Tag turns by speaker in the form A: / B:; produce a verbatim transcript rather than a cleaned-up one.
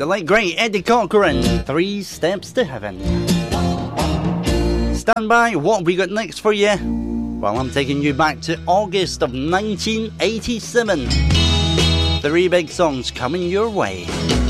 A: The late great Eddie Cochran, Three Steps to Heaven. Stand by, what have we got next for you? Well, I'm taking you back to August of nineteen eighty-seven. Three big songs coming your way.